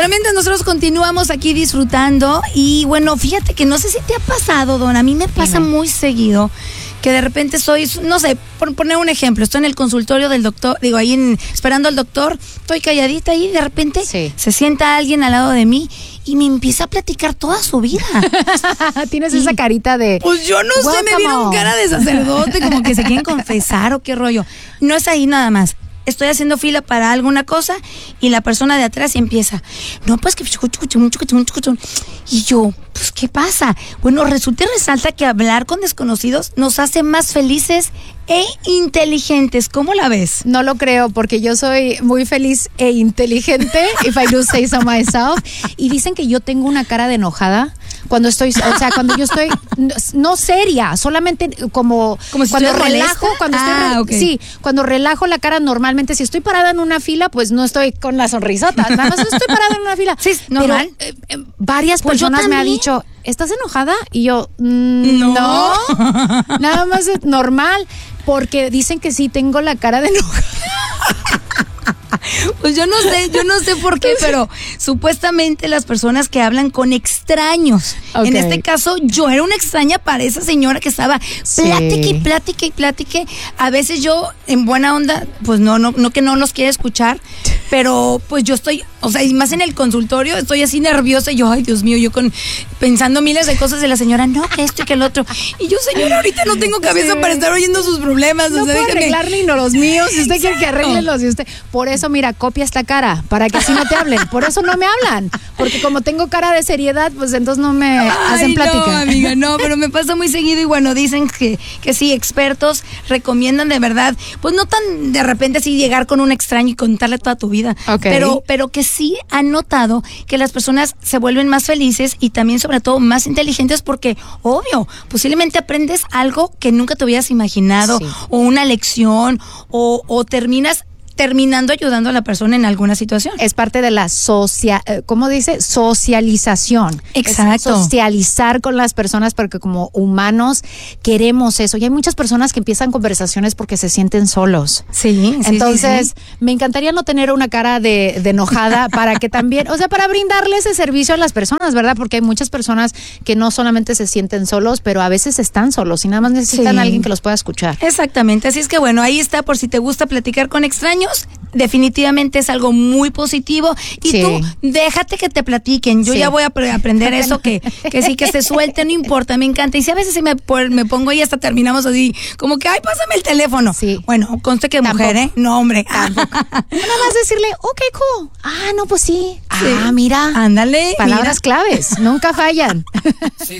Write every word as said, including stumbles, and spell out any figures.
Bueno, mientras nosotros continuamos aquí disfrutando, y bueno, fíjate que no sé si te ha pasado, Don, a mí me pasa Dime. muy seguido que de repente estoy, no sé, por poner un ejemplo, estoy en el consultorio del doctor, digo, ahí en, esperando al doctor, estoy calladita y de repente sí. se sienta alguien al lado de mí y me empieza a platicar toda su vida. Tienes y, esa carita de... Pues yo no sé, me vieron cara de sacerdote, como que se quieren confesar o qué rollo. No es ahí nada más. Estoy haciendo fila para alguna cosa y la persona de atrás empieza, no, pues que... Y yo, pues, ¿qué pasa? Bueno, resulta y resalta que hablar con desconocidos nos hace más felices e inteligentes. ¿Cómo la ves? No lo creo, porque yo soy muy feliz e inteligente, if I do say so myself. Y dicen que yo tengo una cara de enojada cuando estoy, o sea, cuando yo estoy no, no seria, solamente como, como si cuando relajo, cuando ah, estoy, okay. sí, cuando relajo la cara normalmente, si estoy parada en una fila, pues no estoy con la sonrisota, nada más estoy parada en una fila. Sí, normal. Pero, eh, eh, varias pues personas me han dicho, ¿estás enojada? Y yo, mm, no. no, nada más es normal, porque dicen que sí tengo la cara de enojada. Pues yo no sé, yo no sé por qué, pero supuestamente las personas que hablan con extraños, okay. en este caso yo era una extraña para esa señora que estaba sí. plática y plática y plática. A veces yo en buena onda, pues no, no, no que no nos quiere escuchar, pero pues yo estoy, o sea, y más en el consultorio, estoy así nerviosa y yo, ay Dios mío, yo con pensando miles de cosas de la señora, no, que esto y que el otro. Y yo, señora, ahorita no tengo cabeza sí. para estar oyendo sus problemas. No o sea, puedo déjame... arreglar ni no los míos, si usted quiere que arregle los de usted. Por eso, mira, copia esta cara, para que así no te hablen. Por eso no me hablan, porque como tengo cara de seriedad, pues entonces no me Ay, hacen plática. No, amiga, no, pero me pasa muy seguido y bueno, dicen que, que sí, expertos recomiendan de verdad, pues no tan de repente así llegar con un extraño y contarle toda tu vida, okay. pero, pero que sí han notado que las personas se vuelven más felices y también sobre todo más inteligentes porque, obvio, posiblemente aprendes algo que nunca te hubieras imaginado, sí. o una lección, o, o terminas terminando ayudando a la persona en alguna situación. Es parte de la socia, ¿cómo dice? Socialización. Exacto. Es socializar con las personas porque como humanos queremos eso. Y hay muchas personas que empiezan conversaciones porque se sienten solos. Sí, sí. Entonces, sí, sí. me encantaría no tener una cara de, de enojada para que también, o sea, para brindarle ese servicio a las personas, ¿verdad? Porque hay muchas personas que no solamente se sienten solos, pero a veces están solos y nada más necesitan sí. a alguien que los pueda escuchar. Exactamente. Así es que bueno, ahí está por si te gusta platicar con extraños. Definitivamente es algo muy positivo y sí. tú déjate que te platiquen. Yo sí. ya voy a pre- aprender eso que, que sí que se suelte, no importa, me encanta. Y si a veces sí me, me pongo y hasta terminamos así, como que ay, pásame el teléfono. Sí. Bueno, conste que Tampoco. mujer, ¿eh? No, hombre. Tampoco. Nada más decirle, ok, cool. Ah, no, pues sí. sí. Ah, mira. Ándale. Palabras mira. claves, nunca fallan. Sí.